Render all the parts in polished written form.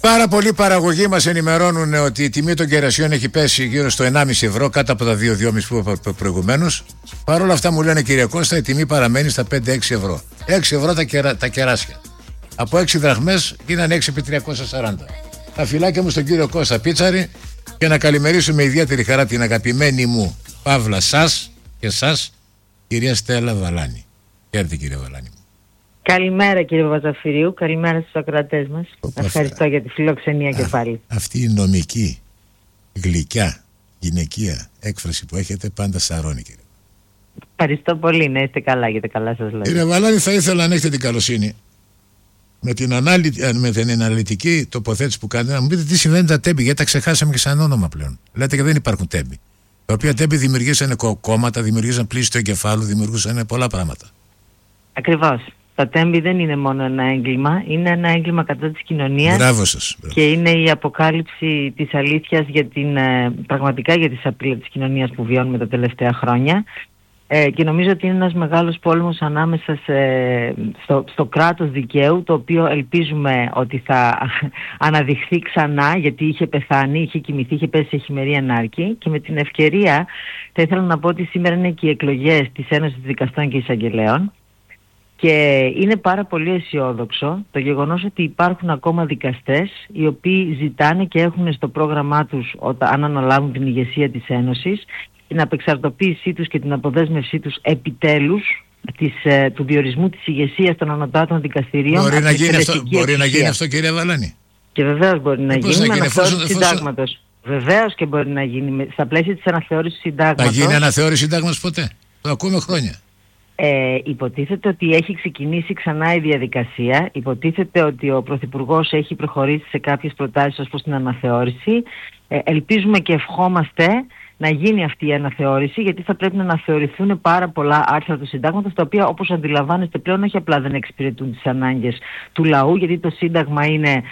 Πάρα πολλοί παραγωγοί μας ενημερώνουν ότι η τιμή των κερασιών έχει πέσει γύρω στο 1,5 ευρώ, κάτω από τα 2-2,5 που είπα προηγουμένως. Παρ' όλα αυτά μου λένε, κύριε Κώστα, η τιμή παραμένει στα 5-6 ευρώ. 6 ευρώ τα κεράσια. Από 6 δραχμές γίνανε 6 επί 340. Τα φιλάκια μου στον κύριο Κώστα Πίτσαρη και να καλημερίσουμε ιδιαίτερη χαρά την αγαπημένη μου Παύλα σας και σας, κυρία Στέλλα Βαλάνη. Χαίρετε, κύριε Βαλάνη μου. Καλημέρα, κύριε Παπαζαφυρίου, καλημέρα στους ακροατές μας. Ευχαριστώ για τη φιλοξενία και πάλι. Αυτή η νομική, γλυκιά, γυναικεία έκφραση που έχετε πάντα σαρώνει, κύριε. Ευχαριστώ πολύ, να είστε καλά για τα καλά σας λόγια. Κύριε Βαλάνη, θα ήθελα να έχετε την καλοσύνη με την αναλυτική τοποθέτηση που κάνετε να μου πείτε τι συμβαίνει τα τέμπη, γιατί τα ξεχάσαμε και σαν όνομα πλέον. Λέτε και δεν υπάρχουν τέμπη. Τα οποία τέμπη δημιουργήσαν κόμματα, δημιουργήσαν πλήση του εγκεφάλου, δημιουργούσαν πολλά πράγματα. Ακριβώς. Τα τέμπη δεν είναι μόνο ένα έγκλημα, είναι ένα έγκλημα κατά της κοινωνίας. Μπράβο σας. Και είναι η αποκάλυψη της αλήθειας πραγματικά για τη σαπίλα της κοινωνίας που βιώνουμε τα τελευταία χρόνια. Και νομίζω ότι είναι ένας μεγάλος πόλεμος ανάμεσα στο κράτος δικαίου, το οποίο ελπίζουμε ότι θα αναδειχθεί ξανά, γιατί είχε πεθάνει, είχε κοιμηθεί, είχε πέσει σε χειμερή ανάρκη. Και με την ευκαιρία θα ήθελα να πω ότι σήμερα είναι και οι εκλογές της Ένωσης Δικαστών και Εισαγγελέων. Και είναι πάρα πολύ αισιόδοξο το γεγονός ότι υπάρχουν ακόμα δικαστές οι οποίοι ζητάνε και έχουν στο πρόγραμμά τους, αν αναλάβουν την ηγεσία της Ένωσης, την απεξαρτοποίησή τους και την αποδέσμευσή τους επιτέλους του διορισμού της ηγεσίας των ανωτάτων δικαστηρίων. Μπορεί να γίνει αυτό, κύριε Βαλάνη? Και βεβαίως μπορεί να γίνει με αναθεώρηση του συντάγματος. Βεβαίως και μπορεί να γίνει στα πλαίσια της αναθεώρησης του συντάγματος. Θα γίνει αναθεώρηση συντάγματος ποτέ? Το ακούμε χρόνια. Υποτίθεται ότι έχει ξεκινήσει ξανά η διαδικασία. Υποτίθεται ότι ο Πρωθυπουργός έχει προχωρήσει σε κάποιες προτάσεις ως προς την αναθεώρηση. Ελπίζουμε και ευχόμαστε να γίνει αυτή η αναθεώρηση, γιατί θα πρέπει να αναθεωρηθούν πάρα πολλά άρθρα του συντάγματος, τα οποία, όπως αντιλαμβάνεστε πλέον, όχι απλά δεν εξυπηρετούν τις ανάγκες του λαού, γιατί το σύνταγμα είναι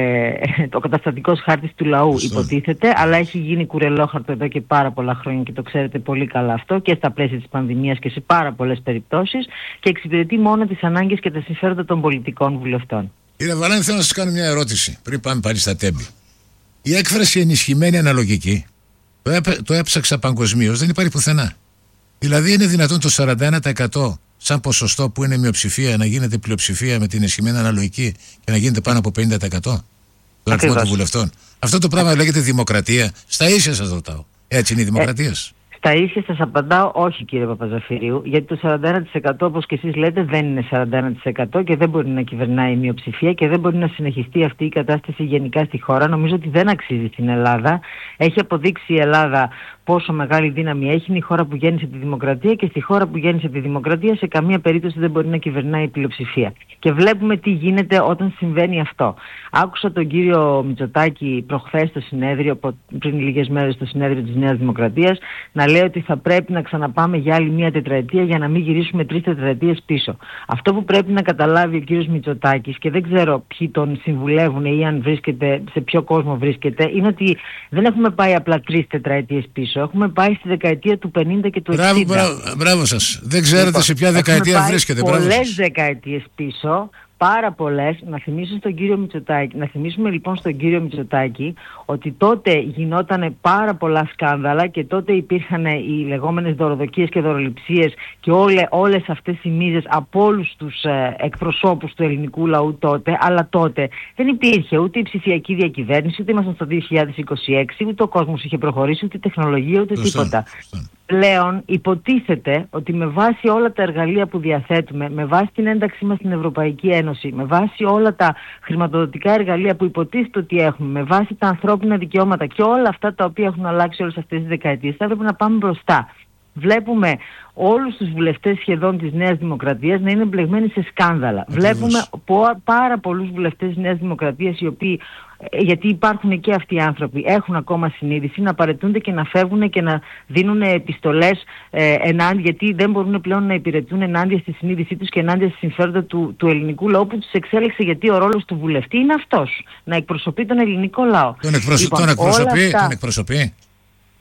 ο καταστατικός χάρτης του λαού, υποτίθεται, αλλά έχει γίνει κουρελόχαρτο εδώ και πάρα πολλά χρόνια και το ξέρετε πολύ καλά αυτό, και στα πλαίσια της πανδημίας και σε πάρα πολλές περιπτώσεις, και εξυπηρετεί μόνο τις ανάγκες και τα συμφέροντα των πολιτικών βουλευτών. Κύριε Βαλάνη, θέλω να σας κάνω μια ερώτηση πριν πάμε πάλι στα τέμπη. Η έκφραση ενισχυμένη αναλογική, το έψαξα παγκοσμίως, δεν υπάρχει πουθενά. Δηλαδή είναι δυνατόν το 41% σαν ποσοστό που είναι μειοψηφία να γίνεται πλειοψηφία με την ενισχυμένη αναλογική και να γίνεται πάνω από 50% του αριθμού των βουλευτών? Αυτό το πράγμα λέγεται δημοκρατία? Στα ίσια σας ρωτάω. Έτσι είναι η δημοκρατία? Στα ίσια σας απαντάω όχι, κύριε Παπαζαφυρίου, γιατί το 41% όπως και εσείς λέτε δεν είναι 41% και δεν μπορεί να κυβερνάει η μειοψηφία και δεν μπορεί να συνεχιστεί αυτή η κατάσταση γενικά στη χώρα. Νομίζω ότι δεν αξίζει στην Ελλάδα. Έχει αποδείξει η Ελλάδα πόσο μεγάλη δύναμη έχει. Είναι η χώρα που γέννησε τη δημοκρατία και στη χώρα που γέννησε τη δημοκρατία σε καμία περίπτωση δεν μπορεί να κυβερνάει η πλειοψηφία. Και βλέπουμε τι γίνεται όταν συμβαίνει αυτό. Άκουσα τον κύριο Μητσοτάκη προχθές στο συνέδριο, πριν λίγες μέρες στο συνέδριο της Νέας Δημοκρατίας, να λέει ότι θα πρέπει να ξαναπάμε για άλλη μία τετραετία για να μην γυρίσουμε 3 τετραετίες πίσω. Αυτό που πρέπει να καταλάβει ο κύριος Μητσοτάκης, και δεν ξέρω ποιοι τον συμβουλεύουν ή αν βρίσκεται, σε ποιο κόσμο βρίσκεται, είναι ότι δεν έχουμε πάει απλά 3 τετραετίες πίσω. Έχουμε πάει στη δεκαετία του 50 και του 60. Μπράβο σας. Δεν ξέρετε σε ποια δεκαετία βρίσκεται. Πολλές δεκαετίες πίσω. Πάρα πολλές. Να θυμίσουμε λοιπόν στον κύριο Μητσοτάκη ότι τότε γινόταν πάρα πολλά σκάνδαλα και τότε υπήρχαν οι λεγόμενες δωροδοκίες και δωροληψίες και όλες αυτές οι μίζες από όλους τους εκπροσώπους του ελληνικού λαού τότε, αλλά τότε δεν υπήρχε ούτε η ψηφιακή διακυβέρνηση, ούτε ήμασταν στο 2026, ούτε ο κόσμος είχε προχωρήσει, ούτε η τεχνολογία, ούτε τίποτα. Πλέον υποτίθεται ότι με βάση όλα τα εργαλεία που διαθέτουμε, με βάση την ένταξή μας στην Ευρωπαϊκή Ένωση, με βάση όλα τα χρηματοδοτικά εργαλεία που υποτίθεται ότι έχουμε, με βάση τα ανθρώπινα δικαιώματα και όλα αυτά τα οποία έχουν αλλάξει όλες αυτές τις δεκαετίες, θα έπρεπε να πάμε μπροστά. Βλέπουμε όλους τους βουλευτές σχεδόν της Νέας Δημοκρατίας να είναι μπλεγμένοι σε σκάνδαλα. Βλέπουμε πάρα πολλούς βουλευτές της Νέας Δημοκρατίας οι οποίοι, γιατί υπάρχουν και αυτοί οι άνθρωποι, έχουν ακόμα συνείδηση να παραιτούνται και να φεύγουν και να δίνουν επιστολές ενάντια, γιατί δεν μπορούν πλέον να υπηρετούν ενάντια στη συνείδησή τους και ενάντια στη συμφέροντα του ελληνικού λαού που τους εξέλεξε, γιατί ο ρόλος του βουλευτή είναι αυτός, να εκπροσωπεί τον ελληνικό λαό. Τον εκπροσωπεί.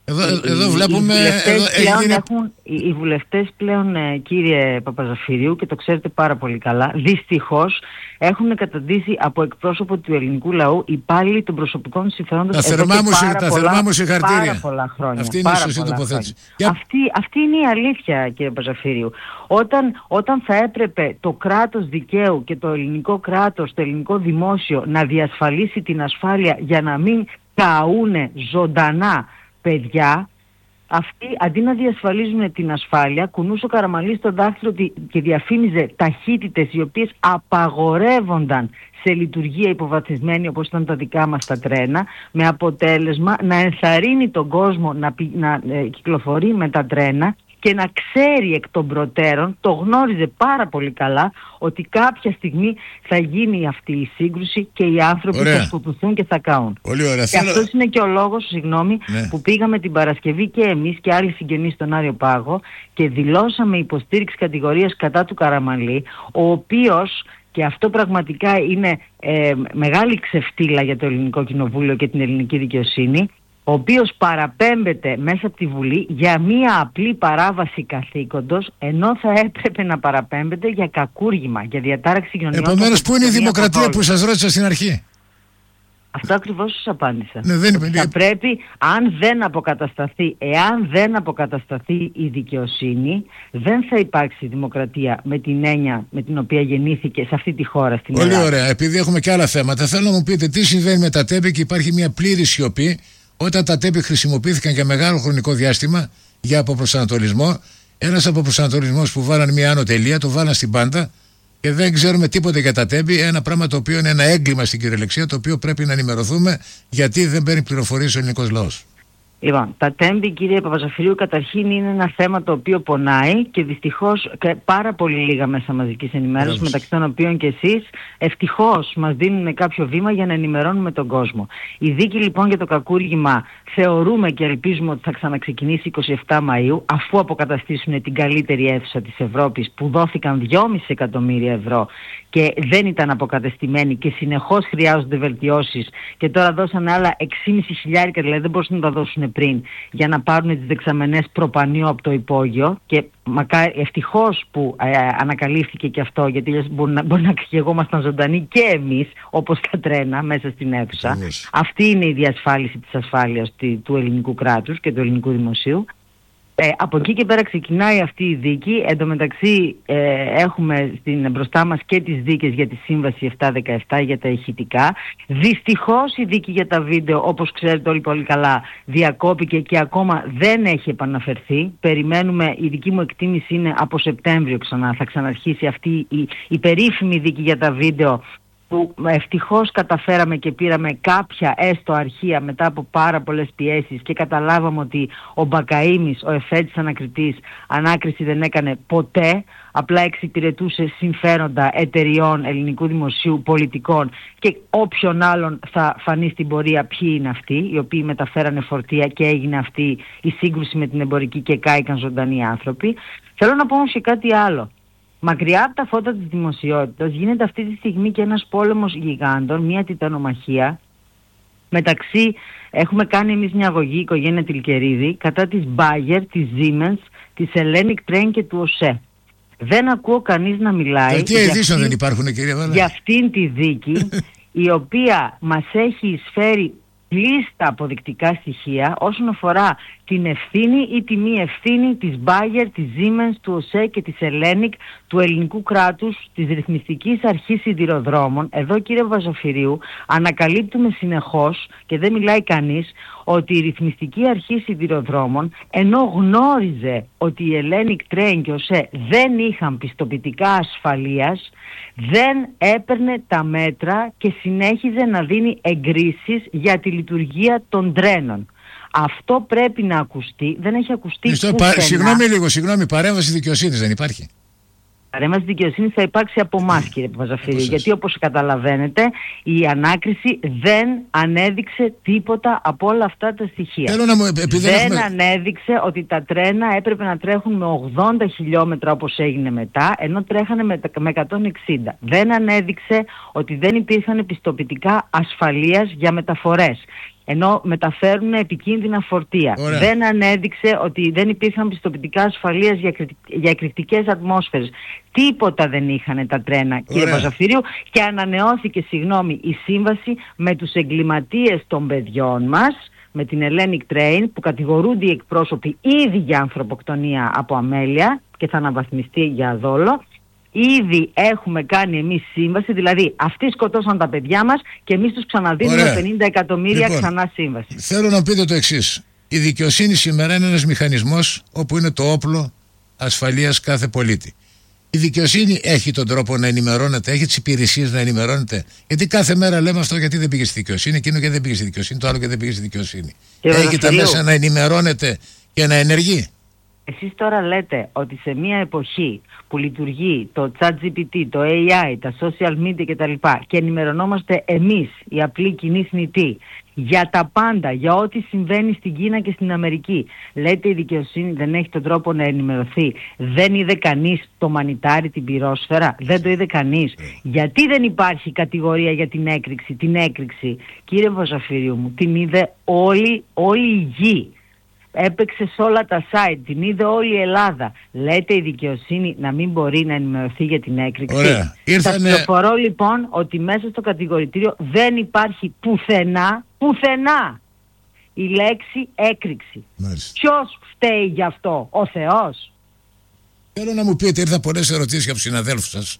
Εδώ βλέπουμε. Οι βουλευτές πλέον, κύριε Παπαζαφυρίου, και το ξέρετε πάρα πολύ καλά, δυστυχώς έχουν καταντήσει από εκπρόσωπο του ελληνικού λαού υπάλληλοι των προσωπικών συμφερόντων τα θερμά μου συγχαρητήρια. Πάρα πολλά χρόνια. Αυτή είναι η σωστή τοποθέτηση. Αυτή είναι η αλήθεια, κύριε Παπαζαφυρίου. Όταν θα έπρεπε το κράτος δικαίου και το ελληνικό κράτος, το ελληνικό δημόσιο να διασφαλίσει την ασφάλεια για να μην καούνε ζωντανά παιδιά, αυτοί αντί να διασφαλίζουν την ασφάλεια, κουνούσε ο Καραμανλής το δάχτυλο και διαφήμιζε ταχύτητες οι οποίες απαγορεύονταν σε λειτουργία υποβαθμισμένη όπως ήταν τα δικά μας τα τρένα, με αποτέλεσμα να ενθαρρύνει τον κόσμο να κυκλοφορεί με τα τρένα και να ξέρει εκ των προτέρων, το γνώριζε πάρα πολύ καλά, ότι κάποια στιγμή θα γίνει αυτή η σύγκρουση και οι άνθρωποι θα σκοτωθούν και θα καούν. Πολύ ωραία. Και αυτός είναι και ο λόγος, που πήγαμε την Παρασκευή και εμείς και άλλοι συγγενείς στον Άριο Πάγο και δηλώσαμε υποστήριξη κατηγορίας κατά του Καραμανλή, ο οποίος, και αυτό πραγματικά είναι μεγάλη ξεφτύλα για το Ελληνικό Κοινοβούλιο και την ελληνική δικαιοσύνη, ο οποίος παραπέμπεται μέσα από τη Βουλή για μία απλή παράβαση καθήκοντος, ενώ θα έπρεπε να παραπέμπεται για κακούργημα, για διατάραξη κοινωνιών. Επομένως, πού είναι η δημοκρατία που σας ρώτησα στην αρχή? Αυτό ακριβώς σας απάντησα. Θα πρέπει, εάν δεν αποκατασταθεί η δικαιοσύνη, δεν θα υπάρξει δημοκρατία με την έννοια με την οποία γεννήθηκε σε αυτή τη χώρα, στην Ελλάδα. Πολύ ωραία. Επειδή έχουμε και άλλα θέματα, θέλω να μου πείτε τι συμβαίνει με τα τέμπη και υπάρχει μια πλήρη σιωπή όταν τα τέμπη χρησιμοποιήθηκαν για μεγάλο χρονικό διάστημα για αποπροσανατολισμό. Ένας αποπροσανατολισμός που βάλαν μια άνω τελεία, το βάλαν στην πάντα και δεν ξέρουμε τίποτα για τα τέμπη. Ένα πράγμα το οποίο είναι ένα έγκλημα στην κυριολεξία, το οποίο πρέπει να ενημερωθούμε, γιατί δεν παίρνει πληροφορίες ο ελληνικός λαός. Λοιπόν, τα τέμπη, κύριε Παπαζαφυρίου, καταρχήν είναι ένα θέμα το οποίο πονάει και δυστυχώς πάρα πολύ λίγα μέσα μαζικής ενημέρωσης, μεταξύ των οποίων και εσείς, ευτυχώς μας δίνουν κάποιο βήμα για να ενημερώνουμε τον κόσμο. Η δίκη λοιπόν για το κακούργημα θεωρούμε και ελπίζουμε ότι θα ξαναξεκινήσει 27 Μαΐου, αφού αποκαταστήσουν την καλύτερη αίθουσα της Ευρώπης, που δόθηκαν 2,5 εκατομμύρια ευρώ και δεν ήταν αποκατεστημένοι και συνεχώς χρειάζονται βελτιώσεις, και τώρα δώσανε άλλα 6,5 χιλιάρικα, δηλαδή δεν μπορούσαν να τα δώσουν πριν, για να πάρουν τις δεξαμενές προπανίου από το υπόγειο, και ευτυχώς που ανακαλύφθηκε και αυτό, γιατί μπορεί να κρυγόμασταν ζωντανοί και εμείς, όπως τα τρένα μέσα στην αίθουσα. Αυτή είναι η διασφάλιση της ασφάλειας του ελληνικού κράτους και του ελληνικού δημοσίου. Από εκεί και πέρα ξεκινάει αυτή η δίκη. Εν τω μεταξύ έχουμε μπροστά μας και τις δίκες για τη Σύμβαση 717 για τα ηχητικά. Δυστυχώς η δίκη για τα βίντεο, όπως ξέρετε όλοι πολύ καλά, διακόπηκε και ακόμα δεν έχει επαναφερθεί. Περιμένουμε, η δική μου εκτίμηση είναι από Σεπτέμβριο θα ξαναρχίσει αυτή η περίφημη δίκη για τα βίντεο, που ευτυχώς καταφέραμε και πήραμε κάποια έστω αρχεία μετά από πάρα πολλές πιέσεις και καταλάβαμε ότι ο Μπακαΐμης, ο εφέτης ανακριτής, ανάκριση δεν έκανε ποτέ, απλά εξυπηρετούσε συμφέροντα εταιριών, ελληνικού δημοσίου, πολιτικών και όποιον άλλον θα φανεί στην πορεία ποιοι είναι αυτοί, οι οποίοι μεταφέρανε φορτία και έγινε αυτή η σύγκρουση με την εμπορική και κάηκαν ζωντανοί άνθρωποι. Θέλω να πω όμως και κάτι άλλο. Μακριά από τα φώτα της δημοσιότητας γίνεται αυτή τη στιγμή και ένας πόλεμος γιγάντων, μια τιτανομαχία μεταξύ, έχουμε κάνει εμείς μια αγωγή, η οικογένεια Τιλκερίδη, κατά της Bayer, της Siemens, της Hellenic Train και του ΟΣΕ. Δεν ακούω κανείς να μιλάει για αυτήν τη δίκη η οποία μας έχει εισφέρει πλήστα αποδεικτικά στοιχεία όσον αφορά την ευθύνη ή τη μη ευθύνη της Bayer, της Siemens, του ΟΣΕ και της Hellenic, του ελληνικού κράτους, της ρυθμιστικής αρχής σιδηροδρόμων. Εδώ, κύριε Παπαζαφυρίου, ανακαλύπτουμε συνεχώς και δεν μιλάει κανείς ότι η ρυθμιστική αρχή σιδηροδρόμων, ενώ γνώριζε ότι η Hellenic Train και ο ΟΣΕ δεν είχαν πιστοποιητικά ασφαλείας, δεν έπαιρνε τα μέτρα και συνέχιζε να δίνει εγκρίσεις για τη λειτουργία των τρένων. Αυτό πρέπει να ακουστεί, δεν έχει ακουστεί πουθενά. Συγγνώμη, παρέμβαση δικαιοσύνης δεν υπάρχει? Παρέμβαση δικαιοσύνης θα υπάρξει από εμάς, κύριε Παπαζαφυρίου, γιατί όπως καταλαβαίνετε η ανάκριση δεν ανέδειξε τίποτα από όλα αυτά τα στοιχεία. Δεν ανέδειξε ότι τα τρένα έπρεπε να τρέχουν με 80 χιλιόμετρα όπως έγινε μετά, ενώ τρέχανε με 160. Δεν ανέδειξε ότι δεν υπήρχαν πιστοποιητικά ασφαλείας για μεταφορές. ενώ μεταφέρουν επικίνδυνα φορτία. Ωραία. Δεν ανέδειξε ότι δεν υπήρχαν πιστοποιητικά ασφαλείας για εκρηκτικές ατμόσφαιρες. Τίποτα δεν είχαν τα τρένα, κύριε Παζαφυρίου, και ανανεώθηκε, η σύμβαση με τους εγκληματίες των παιδιών μας, με την Hellenic Train, που κατηγορούνται οι εκπρόσωποι ήδη για ανθρωποκτονία από αμέλεια και θα αναβαθμιστεί για δόλο. Ήδη έχουμε κάνει εμείς σύμβαση, δηλαδή αυτοί σκοτώσαν τα παιδιά μας και εμείς τους ξαναδίνουμε 50 εκατομμύρια ξανά σύμβαση. Θέλω να πείτε το εξής. Η δικαιοσύνη σήμερα είναι ένας μηχανισμός όπου είναι το όπλο ασφαλείας κάθε πολίτη. Η δικαιοσύνη έχει τον τρόπο να ενημερώνεται, έχει τις υπηρεσίες να ενημερώνεται. Γιατί κάθε μέρα λέμε αυτό, γιατί δεν πήγε στη δικαιοσύνη, εκείνο και δεν πήγε στη δικαιοσύνη, το άλλο και δεν πήγε στη δικαιοσύνη. Έχει τα μέσα να ενημερώνεται και να ενεργεί. Εσείς τώρα λέτε ότι σε μια εποχή που λειτουργεί το ChatGPT, το AI, τα social media κτλ. Και ενημερωνόμαστε εμείς, οι απλοί κοινοί θνητοί, για τα πάντα, για ό,τι συμβαίνει στην Κίνα και στην Αμερική. Λέτε η δικαιοσύνη δεν έχει τον τρόπο να ενημερωθεί. Δεν είδε κανείς το μανιτάρι, την πυρόσφαιρα. Δεν το είδε κανείς. Γιατί δεν υπάρχει κατηγορία για την έκρηξη. Την έκρηξη, κύριε Βαζαφύριου μου, την είδε όλη η γη. Έπαιξε σε όλα τα site, την είδε όλη η Ελλάδα. Λέτε η δικαιοσύνη να μην μπορεί να ενημερωθεί για την έκρηξη. Σας πληροφορώ λοιπόν ότι μέσα στο κατηγορητήριο δεν υπάρχει πουθενά η λέξη έκρηξη. Ποιος φταίει γι' αυτό, ο Θεός? Θέλω να μου πείτε, ήρθα πολλές ερωτήσεις για τους συναδέλφους σας,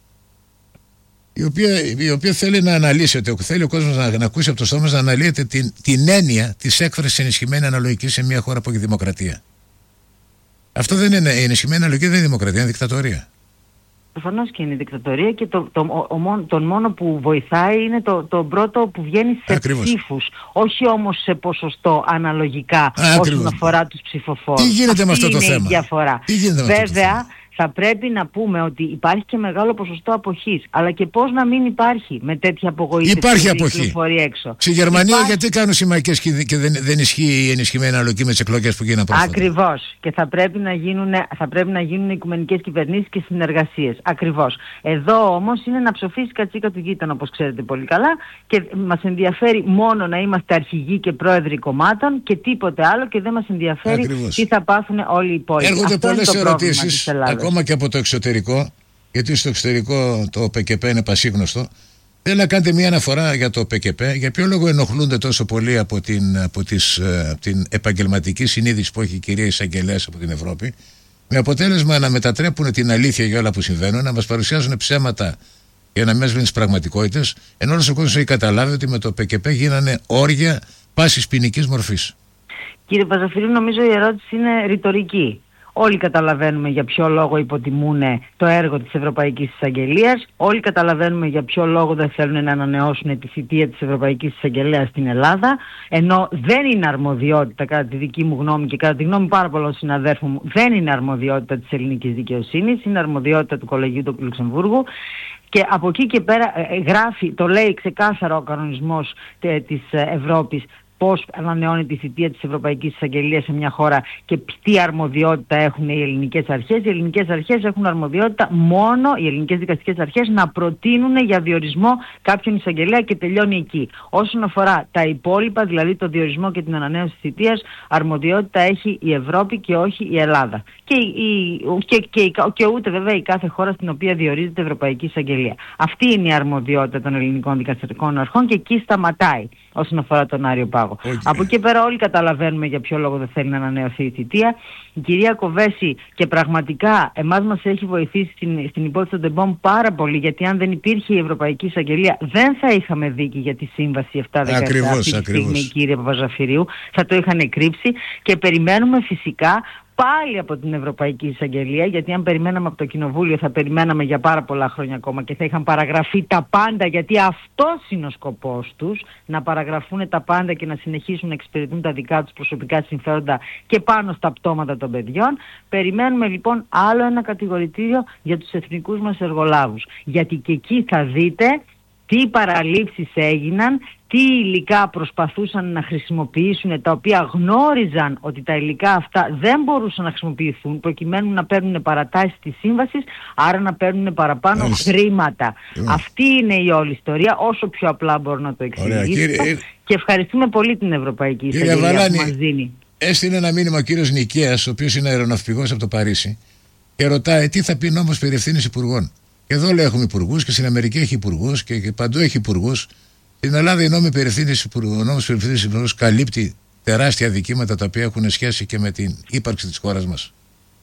η οποία θέλει να αναλύσετε, θέλει ο κόσμος να ακούσει από το στόμα να αναλύετε την έννοια της έκφρασης ενισχυμένη αναλογική σε μια χώρα που έχει δημοκρατία. Αυτό δεν είναι, η ενισχυμένη αναλογική δεν είναι δημοκρατία, είναι δικτατορία. Προφανώς και είναι δικτατορία και τον μόνο που βοηθάει είναι το πρώτο που βγαίνει σε ψήφους, όχι όμως σε ποσοστό αναλογικά όσον αφορά τους ψηφοφόρους. Τι γίνεται με αυτό το θέμα? Διαφορά. Βέβαια, θα πρέπει να πούμε ότι υπάρχει και μεγάλο ποσοστό αποχής. Αλλά και πώς να μην υπάρχει με τέτοια απογοήτευση? Υπάρχει αποχή. Έξω. Στη Γερμανία γιατί κάνουν συμμαχικές και δεν ισχύει η ενισχυμένη αναλογική με τις εκλογές που γίνανε πρόσφατα? Ακριβώς. Και θα πρέπει να γίνουν οικουμενικές κυβερνήσεις και συνεργασίες. Ακριβώς. Εδώ όμως είναι να ψοφήσει κατσίκα του γείτονα, όπως ξέρετε πολύ καλά, και μας ενδιαφέρει μόνο να είμαστε αρχηγοί και πρόεδροι κομμάτων και τίποτε άλλο, και δεν μας ενδιαφέρει τι θα πάθουν όλοι οι υπόλοιποι. Έρχονται πολλές ερωτήσεις, ακόμα και από το εξωτερικό, γιατί στο εξωτερικό το ΠΚΠ είναι πασίγνωστο. Θέλω να κάνετε μια αναφορά για το ΠΚΠ, για ποιο λόγο ενοχλούνται τόσο πολύ από την επαγγελματική συνείδηση που έχει η κυρία Εισαγγελέας από την Ευρώπη, με αποτέλεσμα να μετατρέπουν την αλήθεια για όλα που συμβαίνουν, να μας παρουσιάζουν ψέματα για να μέσουν τις πραγματικότητες, ενώ όλος ο κόσμος έχει καταλάβει ότι με το ΠΚΠ γίνανε όργια πάσης ποινικής μορφής. Κύριε Παζαφυρίου, νομίζω η ερώτηση είναι ρητορική. Όλοι καταλαβαίνουμε για ποιο λόγο υποτιμούν το έργο της Ευρωπαϊκής Εισαγγελίας. Όλοι καταλαβαίνουμε για ποιο λόγο δεν θέλουν να ανανεώσουν τη θητεία της Ευρωπαϊκής Εισαγγελίας στην Ελλάδα. Ενώ δεν είναι αρμοδιότητα, κατά τη δική μου γνώμη και κατά τη γνώμη πάρα πολλών συναδέρφων μου, δεν είναι αρμοδιότητα της ελληνικής δικαιοσύνης, είναι αρμοδιότητα του Κολεγίου του Λουξεμβούργου. Και από εκεί και πέρα το λέει ξεκάθαρα ο κανονισμός της Ευρώπης, πώς ανανεώνει τη θητεία της Ευρωπαϊκής Εισαγγελίας σε μια χώρα και τι αρμοδιότητα έχουν οι ελληνικές αρχές. Οι ελληνικές αρχές έχουν αρμοδιότητα μόνο, οι ελληνικές δικαστικές αρχές, να προτείνουν για διορισμό κάποιον εισαγγελέα και τελειώνει εκεί. Όσον αφορά τα υπόλοιπα, δηλαδή το διορισμό και την ανανέωση της θητείας, αρμοδιότητα έχει η Ευρώπη και όχι η Ελλάδα. Και ούτε βέβαια η κάθε χώρα στην οποία διορίζεται η Ευρωπαϊκή Εισαγγελία. Αυτή είναι η αρμοδιότητα των ελληνικών δικαστικών αρχών και εκεί σταματάει όσον αφορά τον Άριο Πάγο. Από εκεί πέρα όλοι καταλαβαίνουμε για ποιο λόγο δεν θέλει να ανανεωθεί η θητεία. Η κυρία Κοβέση, και πραγματικά εμάς μας έχει βοηθήσει στην υπόθεση των Ντεμπόμ πάρα πολύ, γιατί αν δεν υπήρχε η Ευρωπαϊκή Εισαγγελία δεν θα είχαμε δίκη για τη σύμβαση 717 αυτή τη στιγμή, κύριε Παπαζαφυρίου. Θα το είχαν κρύψει και περιμένουμε φυσικά πάλι από την Ευρωπαϊκή Εισαγγελία, γιατί αν περιμέναμε από το Κοινοβούλιο θα περιμέναμε για πάρα πολλά χρόνια ακόμα και θα είχαν παραγραφεί τα πάντα, γιατί αυτός είναι ο σκοπός τους, να παραγραφούν τα πάντα και να συνεχίσουν να εξυπηρετούν τα δικά τους προσωπικά συμφέροντα και πάνω στα πτώματα των παιδιών. Περιμένουμε λοιπόν άλλο ένα κατηγορητήριο για τους εθνικούς μας εργολάβους, γιατί και εκεί θα δείτε τι παραλήψεις έγιναν, τι υλικά προσπαθούσαν να χρησιμοποιήσουν, τα οποία γνώριζαν ότι τα υλικά αυτά δεν μπορούσαν να χρησιμοποιηθούν προκειμένου να παίρνουν παρατάσεις της σύμβασης, άρα να παίρνουν παραπάνω χρήματα. Αυτή είναι η όλη ιστορία, όσο πιο απλά μπορώ να το εξηγήσω. Και ευχαριστούμε πολύ την Ευρωπαϊκή Εισαγγελία που μας δίνει. Έστειλε ένα μήνυμα ο κύριος Νικαίας, ο οποίος είναι αεροναυπηγός από το Παρίσι, και ρωτάει τι θα πει νόμος περί ευθύνης υπουργών. Και εδώ λέει έχουμε υπουργούς, και στην Αμερική έχει υπουργούς, και παντού έχει υπουργούς. Στην Ελλάδα η νόμος περί ευθύνης υπουργών καλύπτει τεράστια δικήματα τα οποία έχουν σχέση και με την ύπαρξη της χώρας μας.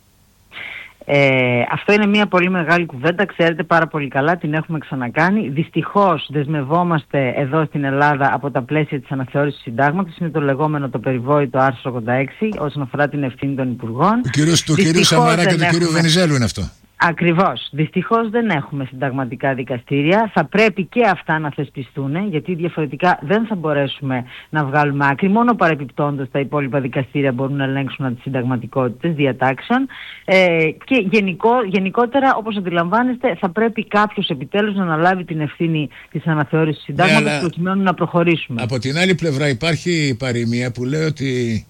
Αυτό είναι μια πολύ μεγάλη κουβέντα, ξέρετε πάρα πολύ καλά, την έχουμε ξανακάνει. Δυστυχώς δεσμευόμαστε εδώ στην Ελλάδα από τα πλαίσια της αναθεώρησης του συντάγματος, είναι το λεγόμενο το περιβόητο άρθρο 86 όσον αφορά την ευθύνη των υπουργών. Του κυρίου Σαμαρά και του κυρίου Βενιζέλου είναι αυτό. Ακριβώς. Δυστυχώς δεν έχουμε συνταγματικά δικαστήρια. Θα πρέπει και αυτά να θεσπιστούν, γιατί διαφορετικά δεν θα μπορέσουμε να βγάλουμε άκρη. Μόνο παρεπιπτόντως τα υπόλοιπα δικαστήρια μπορούν να ελέγξουν τις συνταγματικότητες διατάξεων. Και γενικότερα, όπως αντιλαμβάνεστε, θα πρέπει κάποιος επιτέλους να αναλάβει την ευθύνη της αναθεώρησης του συντάγματος προκειμένου να προχωρήσουμε. Από την άλλη πλευρά υπάρχει η παροιμία που λέει ότι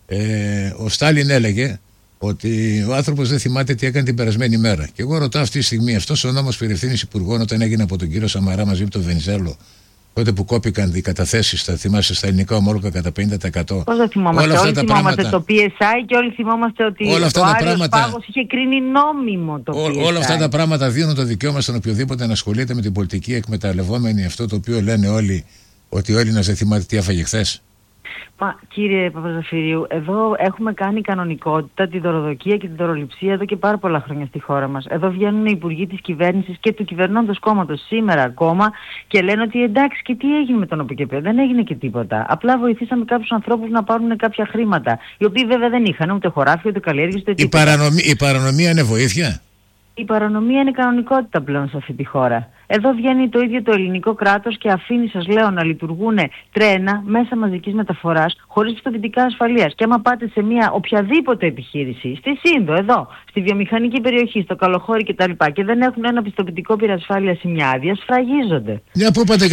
ο Στάλιν έλεγε ότι ο άνθρωπος δεν θυμάται τι έκανε την περασμένη μέρα. Και εγώ ρωτάω αυτή τη στιγμή, αυτός ο νόμος περί ευθύνης υπουργών, όταν έγινε από τον κύριο Σαμαρά μαζί με τον Βενιζέλο, τότε που κόπηκαν οι καταθέσεις, θα θυμάσαι, στα ελληνικά ομόλογα κατά 50%. Πώς δεν θυμόμαστε, όλοι θυμόμαστε το PSI και όλοι θυμόμαστε ότι ο Άριος Πάγος είχε κρίνει νόμιμο το PSI. Όλα αυτά τα πράγματα δίνουν το δικαίωμα στον οποιοδήποτε να ασχολείται με την πολιτική, εκμεταλλευόμενη αυτό το οποίο λένε όλοι, ότι ο Έλληνας δεν θυμάται τι έφαγε χθες. Μα κύριε Παπαζαφυρίου, εδώ έχουμε κάνει κανονικότητα τη δωροδοκία και τη δωροληψία εδώ και πάρα πολλά χρόνια στη χώρα μας. Εδώ βγαίνουν οι υπουργοί της κυβέρνησης και του κυβερνώντος κόμματος σήμερα ακόμα και λένε ότι εντάξει, και τι έγινε με τον ΟΠΚΠ, δεν έγινε και τίποτα. Απλά βοηθήσαμε κάποιους ανθρώπους να πάρουν κάποια χρήματα, οι οποίοι βέβαια δεν είχαν ούτε χωράφια, ούτε καλλιέργειες, ούτε τίποτα. Η παρανομία είναι βοήθεια? Η παρανομία είναι κανονικότητα πλέον σε αυτή τη χώρα. Εδώ βγαίνει το ίδιο το ελληνικό κράτος και αφήνει, σας λέω, να λειτουργούν τρένα μέσα μαζικής μεταφοράς χωρίς πιστοποιητικά ασφαλείας. Και άμα πάτε σε μια οποιαδήποτε επιχείρηση, στη Σύνδο, εδώ, στη βιομηχανική περιοχή, στο Καλοχώρι κτλ. Και δεν έχουν ένα πιστοποιητικό πυρασφάλειας ή μια άδεια, σφραγίζονται. Μια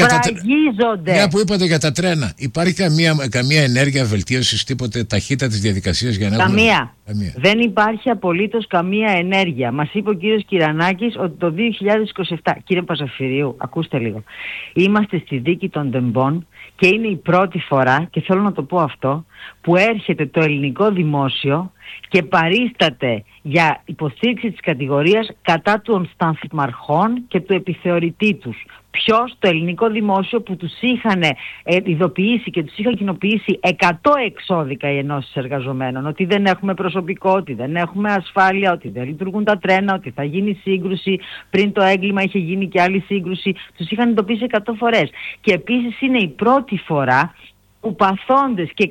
που είπατε για τα τρένα. Υπάρχει καμία ενέργεια βελτίωσης, τίποτε ταχύτητα της διαδικασίας για να έχουμε? Καμία. Δεν υπάρχει απολύτως καμία ενέργεια. Μας είπε ο κύριος Κυρανάκης ότι το 2027, κύριε Παζαφυρίου, ακούστε λίγο, είμαστε στη δίκη των τεμπών και είναι η πρώτη φορά, και θέλω να το πω αυτό, που έρχεται το ελληνικό δημόσιο και παρίσταται για υποστήριξη της κατηγορίας κατά των σταθμαρχών και του επιθεωρητή τους. Ποιος? Το ελληνικό δημόσιο, που τους είχαν ειδοποιήσει και τους είχαν κοινοποιήσει 100 εξώδικα οι ενώσεις εργαζομένων, ότι δεν έχουμε προσωπικό, ότι δεν έχουμε ασφάλεια, ότι δεν λειτουργούν τα τρένα, ότι θα γίνει σύγκρουση. Πριν το έγκλημα είχε γίνει και άλλη σύγκρουση. Τους είχαν ειδοποιήσει 100 φορές. Και επίσης είναι η πρώτη φορά που παθόντες και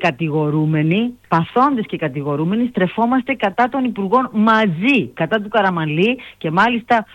κατηγορούμενοι στρεφόμαστε κατά των υπουργών μαζί, κατά του Καραμανλή, και μάλιστα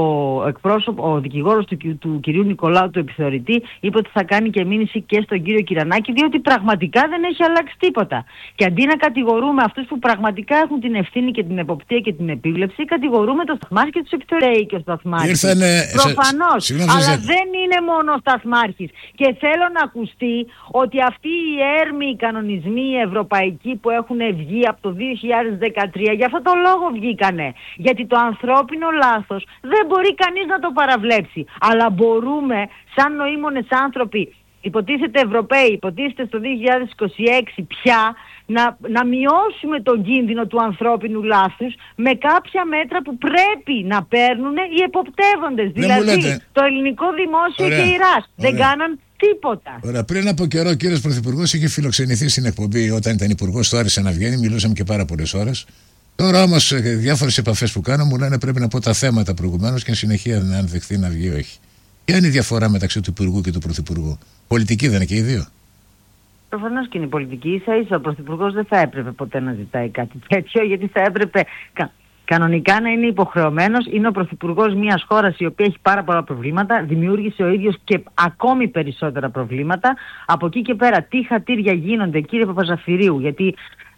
ο δικηγόρος του κυρίου Νικολάου, του επιθεωρητή, είπε ότι θα κάνει και μήνυση και στον κύριο Κυρανάκη, διότι πραγματικά δεν έχει αλλάξει τίποτα. Και αντί να κατηγορούμε αυτούς που πραγματικά έχουν την ευθύνη και την εποπτεία και την επίβλεψη, κατηγορούμε το Σταθμάρχη και τους επιθεωρητές και ο Σταθμάρχης. Προφανώς, αλλά δεν είναι μόνο ο Σταθμάρχης. Και θέλω να ακουστεί ότι αυτοί οι έρμοι κανονισμοί ευρωπαϊκοί που έχουν βγει από το 2013, για αυτό το λόγο βγήκανε. Γιατί το ανθρώπινο λάθος δεν μπορεί κανείς να το παραβλέψει. Αλλά μπορούμε, σαν νοήμονες άνθρωποι, υποτίθεται Ευρωπαίοι, υποτίθεται στο 2026 πια, να μειώσουμε τον κίνδυνο του ανθρώπινου λάθους με κάποια μέτρα που πρέπει να παίρνουν οι εποπτεύοντες. Δηλαδή το ελληνικό δημόσιο και η ΡΑΣ δεν κάναν τίποτα. Ωραία. Πριν από καιρό ο κύριος Πρωθυπουργός είχε φιλοξενηθεί στην εκπομπή όταν ήταν υπουργός, το άρεσε να βγαίνει, μιλούσαμε και πάρα πολλές ώρες. Τώρα όμως διάφορες επαφές που κάνω μου λένε πρέπει να πω τα θέματα προηγουμένως και εν συνεχεία αν δεχθεί να βγει ή όχι. Ποια είναι η διαφορά μεταξύ του υπουργού και του πρωθυπουργού? Πολιτική δεν είναι και οι δύο? Προφανώς και είναι πολιτική. Ίσα-ίσα ο πρωθυπουργός δεν θα έπρεπε ποτέ να ζητάει κάτι τέτοιο, γιατί θα έπρεπε κανονικά να είναι υποχρεωμένος. Είναι ο πρωθυπουργός μιας χώρας η οποία έχει πάρα πολλά προβλήματα, δημιούργησε ο ίδιος και ακόμη περισσότερα προβλήματα. Από εκεί και πέρα, τι χατήρια γίνονται, κύριε Παπαζαφυρίου, γιατί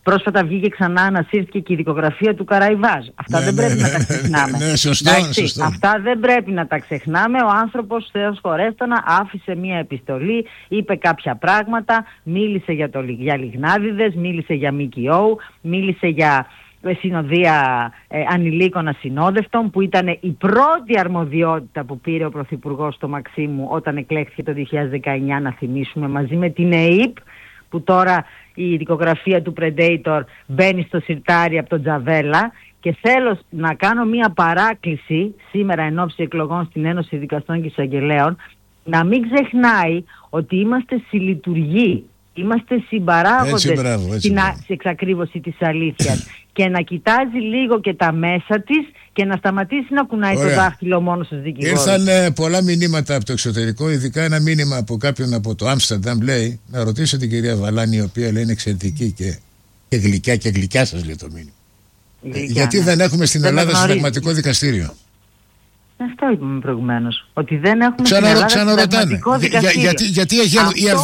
Πρόσφατα βγήκε ξανά, ανασύρθηκε και η δικογραφία του Καραϊβάζ. Αυτά δεν πρέπει να τα ξεχνάμε. Ναι, σωστό. Αυτά δεν πρέπει να τα ξεχνάμε. Ο άνθρωπος, Θεός χωρέστονα, άφησε μία επιστολή, είπε κάποια πράγματα, μίλησε για λιγνάδιδες, μίλησε για ΜΚΟ, μίλησε για συνοδεία ανηλίκων ασυνόδευτων, που ήταν η πρώτη αρμοδιότητα που πήρε ο Πρωθυπουργός στο Μαξίμου όταν εκλέχθηκε το 2019, να θυμίσουμε, μαζί με την ΕΕΠ, που τώρα η δικογραφία του Predator μπαίνει στο σιρτάρι από τον Τζαβέλα. Και θέλω να κάνω μία παράκληση σήμερα εν ώψη εκλογών στην Ένωση Δικαστών και Εισαγγελέων, να μην ξεχνάει ότι είμαστε συλλειτουργοί, είμαστε συμπαράγοντες στην εξακρίβωση της αλήθειας και να κοιτάζει λίγο και τα μέσα της και να σταματήσει να κουνάει το δάχτυλο μόνο στους δικηγόρους. Ήρθαν πολλά μηνύματα από το εξωτερικό, ειδικά ένα μήνυμα από κάποιον από το Άμστερνταμ, λέει, να ρωτήσω την κυρία Βαλάνη, η οποία λέει είναι εξαιρετική και γλυκιά, και γλυκιά σας λέει το μήνυμα. Γιατί δεν έχουμε στην Ελλάδα συνταγματικό δικαστήριο? Αυτό είπαμε προηγουμένως, ότι δεν έχουμε στην Ελλάδα συνταγματικό δικαστήριο. Γιατί έχει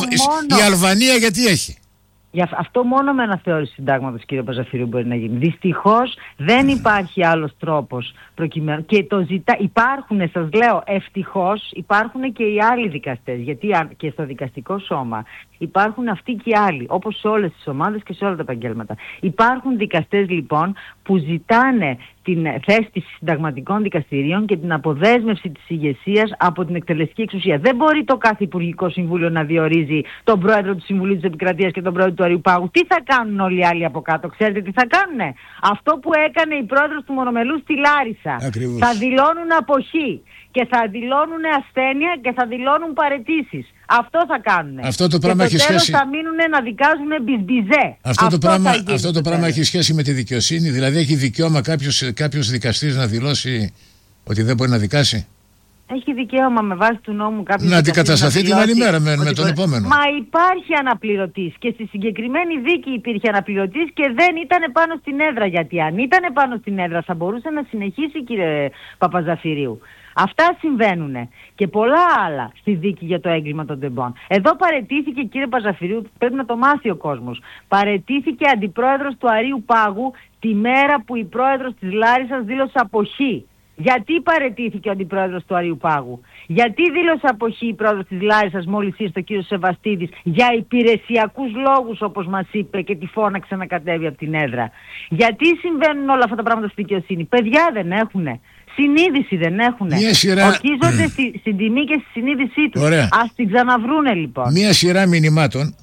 η Αλβανία, γιατί έχει? Αυτό μόνο με αναθεώρηση συντάγματος, κύριε Παζαφυρίου, μπορεί να γίνει. Δυστυχώς δεν υπάρχει άλλος τρόπος προκειμένου. Και υπάρχουν, σας λέω, ευτυχώς υπάρχουν και οι άλλοι δικαστές. Γιατί και στο δικαστικό σώμα υπάρχουν αυτοί και οι άλλοι, όπως σε όλες τις ομάδες και σε όλα τα επαγγέλματα. Υπάρχουν δικαστές λοιπόν που ζητάνε την θέσπιση συνταγματικών δικαστηρίων και την αποδέσμευση της ηγεσίας από την εκτελεστική εξουσία. Δεν μπορεί το κάθε Υπουργικό Συμβούλιο να διορίζει τον πρόεδρο του Συμβουλίου της Επικρατείας και τον πρόεδρο του Αριού Πάγου. Τι θα κάνουν όλοι οι άλλοι από κάτω? Ξέρετε τι θα κάνουνε? Αυτό που έκανε η πρόεδρος του Μονομελού στη Λάρισα. Ακριβώς. Θα δηλώνουν αποχή και θα δηλώνουν ασθένεια και θα δηλώνουν παραιτήσεις. Αυτό θα κάνουν. Αυτό το πράγμα έχει σχέση. Θα μείνουν να δικάζουν μπιζμπιζέ. Αυτό το πράγμα έχει σχέση με τη δικαιοσύνη. Δηλαδή έχει δικαίωμα κάποιος δικαστής να δηλώσει ότι δεν μπορεί να δικάσει? Έχει δικαίωμα με βάση του νόμου κάποιος να αντικατασταθεί την άλλη μέρα με τον επόμενο. Μα υπάρχει αναπληρωτής και στη συγκεκριμένη δίκη υπήρχε αναπληρωτής και δεν ήταν πάνω στην έδρα. Γιατί αν ήταν πάνω στην έδρα θα μπορούσε να συνεχίσει, κύριε Παπαζαφυρίου. Αυτά συμβαίνουν και πολλά άλλα στη δίκη για το έγκλημα των τεμπών. Εδώ παραιτήθηκε, κύριε Παζαφυρίου, πρέπει να το μάθει ο κόσμος, παραιτήθηκε αντιπρόεδρος του Αρείου Πάγου τη μέρα που η πρόεδρος της Λάρισσας δήλωσε αποχή. Γιατί παραιτήθηκε ο αντιπρόεδρος του Αρείου Πάγου? Γιατί δήλωσε αποχή η πρόεδρος της Λάρισσας μόλις ήρθε ο κύριος Σεβαστίδης για υπηρεσιακούς λόγους, όπως μας είπε, και τη φώναξε να κατέβει από την έδρα? Γιατί συμβαίνουν όλα αυτά τα πράγματα στη δικαιοσύνη? Παιδιά δεν έχουνε. Συνείδηση δεν έχουνε. Ορκίζονται στην τιμή και στη συνείδησή τους. Ας την ξαναβρούνε λοιπόν. Μία σειρά μηνυμάτων,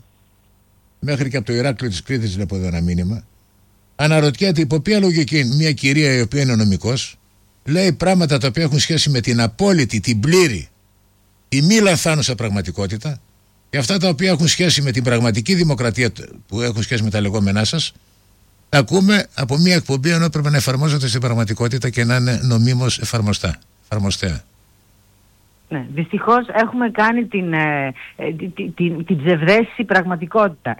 μέχρι και από το Ηράκλειο της Κρήτης βλέπω εδώ ένα μήνυμα. Αναρωτιέται υπό ποια λογική μια κυρία η οποία είναι νομικός λέει πράγματα τα οποία έχουν σχέση με την απόλυτη, την πλήρη, η μη λανθάνουσα πραγματικότητα, και αυτά τα οποία έχουν σχέση με την πραγματική δημοκρατία, που έχουν σχέση με τα λεγόμενά σας, τα ακούμε από μια εκπομπή ενώ πρέπει να εφαρμόζονται στην πραγματικότητα και να είναι νομίμως εφαρμοστέα. Ναι, δυστυχώς έχουμε κάνει την ψευδαίσθηση πραγματικότητα.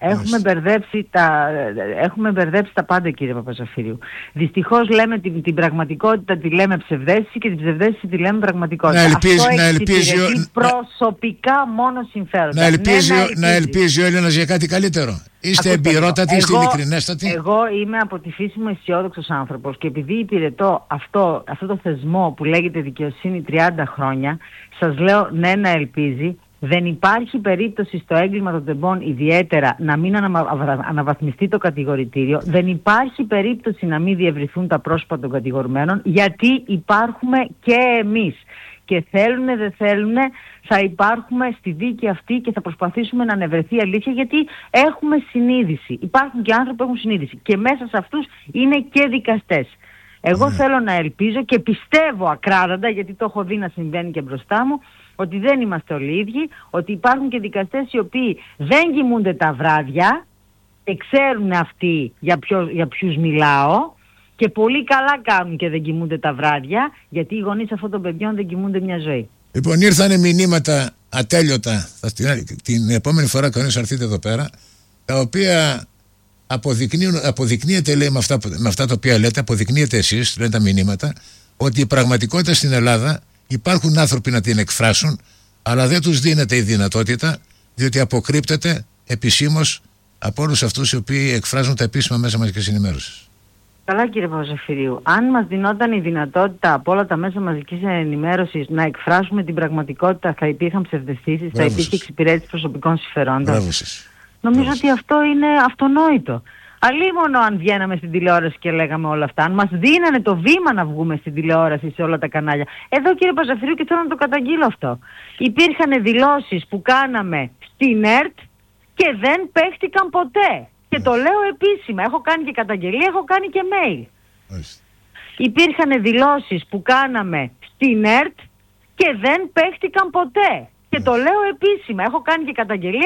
Έχουμε μπερδέψει τα πάντα, κύριε Παπαζαφύριου. Δυστυχώς λέμε την πραγματικότητα τη λέμε ψευδαίσθηση και την ψευδαίσθηση τη λέμε πραγματικότητα. Να ελπίζει προσωπικά μόνο συμφέροντα. Να ελπίζει ο Έλληνας για κάτι καλύτερο. Είστε εμπειρότατοι, είστε ειλικρινέστατοι. Εγώ είμαι από τη φύση μου αισιόδοξος άνθρωπος και επειδή υπηρετώ αυτό το θεσμό που λέγεται δικαιοσύνη 30 χρόνια, σας λέω ναι, να ελπίζει. Δεν υπάρχει περίπτωση στο έγκλημα των τεμπών ιδιαίτερα να μην αναβαθμιστεί το κατηγορητήριο. Δεν υπάρχει περίπτωση να μην διευρυθούν τα πρόσωπα των κατηγορουμένων, γιατί υπάρχουμε και εμείς. Και θέλουνε δεν θέλουνε, θα υπάρχουμε στη δίκη αυτή και θα προσπαθήσουμε να ανεβρεθεί η αλήθεια, γιατί έχουμε συνείδηση. Υπάρχουν και άνθρωποι που έχουν συνείδηση και μέσα σε αυτούς είναι και δικαστές. Εγώ θέλω να ελπίζω και πιστεύω ακράδαντα, γιατί το έχω δει να συμβαίνει και μπροστά μου, ότι δεν είμαστε όλοι ίδιοι, ότι υπάρχουν και δικαστές οι οποίοι δεν κοιμούνται τα βράδια και ξέρουν αυτοί για ποιους μιλάω. Και πολύ καλά κάνουν και δεν κοιμούνται τα βράδια, γιατί οι γονείς αυτών των παιδιών δεν κοιμούνται μια ζωή. Λοιπόν, ήρθανε μηνύματα ατέλειωτα. Την επόμενη φορά κανείς έρθετε εδώ πέρα, τα οποία αποδεικνύεται, λέει, με αυτά τα οποία λέτε, αποδεικνύεται εσείς, λένε τα μηνύματα, ότι η πραγματικότητα στην Ελλάδα υπάρχουν άνθρωποι να την εκφράσουν, αλλά δεν τους δίνεται η δυνατότητα, διότι αποκρύπτεται επισήμως από όλους αυτούς οι οποίοι εκφράζουν τα επίσημα μέσα μαζικής ενημέρωσης. Καλά, κύριε Παπαζαφυρίου. Αν μας δινόταν η δυνατότητα από όλα τα μέσα μαζικής ενημέρωσης να εκφράσουμε την πραγματικότητα, θα υπήρχαν ψευδαισθήσεις, θα υπήρχε εξυπηρέτηση προσωπικών συμφερόντων. Νομίζω ότι αυτό είναι αυτονόητο. Αλλήμονο αν βγαίναμε στην τηλεόραση και λέγαμε όλα αυτά, αν μας δίνανε το βήμα να βγούμε στην τηλεόραση σε όλα τα κανάλια. Εδώ, κύριε Παπαζαφυρίου, και θέλω να το καταγγείλω αυτό. Υπήρχαν δηλώσεις που κάναμε στην ΕΡΤ και δεν παίχτηκαν ποτέ. Και το λέω επίσημα. Έχω κάνει και καταγγελία, έχω κάνει και mail. Υπήρχαν δηλώσεις που κάναμε στην ΕΡΤ και δεν παίχτηκαν ποτέ. Και το λέω επίσημα. Έχω κάνει και καταγγελία.